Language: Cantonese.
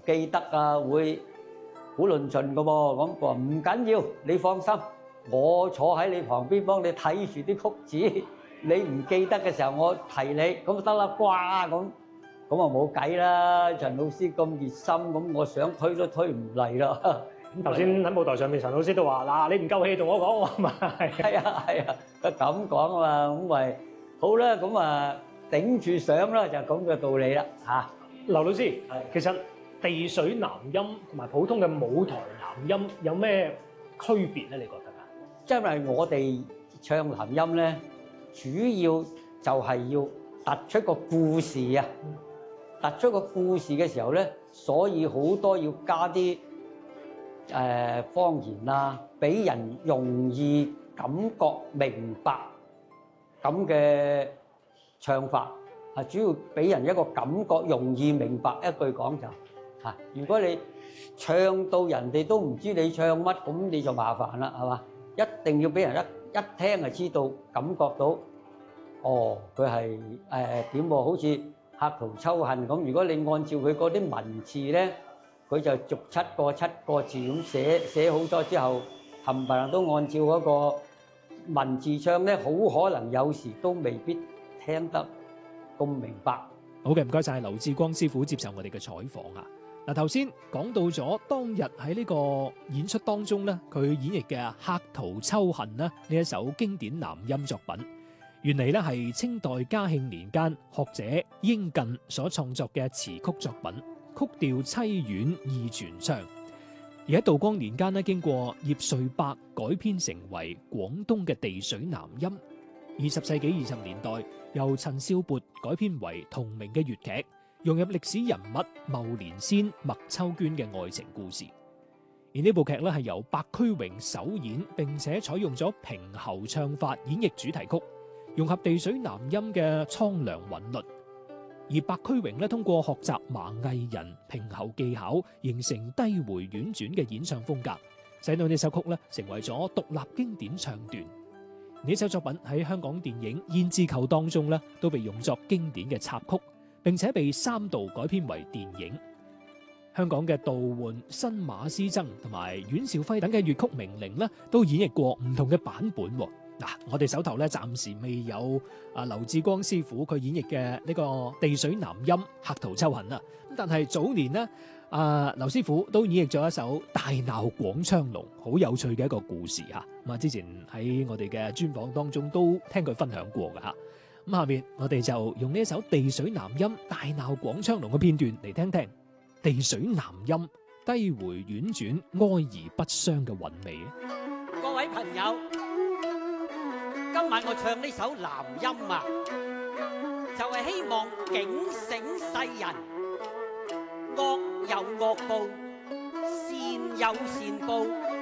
記得啊，會好論盡㗎喎。咁佢話唔緊要，你放心，我坐喺你旁邊幫你睇住啲曲子，你唔記得嘅時候我提你，咁就得啦啩咁。咁啊冇計啦，陳老師咁熱心，咁我想推都推唔嚟啦。 咁頭先喺舞台上面，陳老師都話：嗱，你唔夠氣同我講喎，咪係啊係啊，佢咁講啊嘛，咁咪好啦，咁啊頂住上啦，就咁嘅道理啦嚇。 劉老師，其實地水南音同埋普通嘅舞台南音有咩區別咧？你覺得啊？ 因為我哋唱南音咧，主要就係要突出個故事啊。突出個故事嘅時候咧，所以好多要加啲方言啊，俾人容易感覺明白咁嘅唱法。係主要俾人一個感覺容易明白，一句講就嚇。如果你唱到人哋都唔知你唱乜，咁你就麻煩啦，係嘛？一定要俾人一聽就知道，感覺到哦，佢係點喎？好似客途秋恨咁。如果你按照佢嗰啲文字咧，佢就逐七個字咁寫好咗之後，冚唪唥都按照嗰個文字唱咧，好可能有時都未必聽得咁明白。 好嘅，唔該晒劉志光師傅接受我哋嘅採訪啊！嗱，頭先講到咗當日喺呢個演出當中咧，佢演繹嘅《客途秋恨》呢一首經典南音作品，原嚟咧係清代嘉慶年間學者英近所創作嘅詞曲作品，曲調凄婉意傳唱。而喺道光年間咧，經過葉瑞伯改編成為廣東嘅地水南音。20世紀20年代，由陳少鉢改編為同名嘅粵劇，融入歷史人物牟連仙、麥秋娟嘅愛情故事。而呢部劇咧係由白駒榮首演，並且採用咗平喉唱法演繹主題曲，融合地水南音嘅蒼涼韻律。而白駒榮咧通過學習麻藝人平喉技巧，形成低回婉轉嘅演唱風格，使到呢首曲咧成為咗獨立經典唱段。呢首作品喺香港電影《胭脂扣》當中咧，都被用作經典嘅插曲，並且被3度改編為電影。香港嘅杜煥、新馬師曾同埋阮兆輝等嘅粵曲名伶咧，都演繹過唔同嘅版本。嗱，我哋手頭咧暫時未有劉志光師傅佢演繹嘅呢個地水南音《客途秋恨》啊。咁但係早年呢，劉師傅都演繹咗一首《大鬧廣昌隆》，好有趣嘅一個故事嚇。咁啊，之前喺我哋嘅專訪當中都聽佢分享過㗎嚇。咁下面我哋就用呢一首《地水南音大鬧廣昌隆》嘅片段嚟聽聽地水南音低回婉轉、哀而不傷嘅韻味。 各位朋友，今晚我唱呢首南音啊，就係希望警醒世人，惡有惡報，善有善報。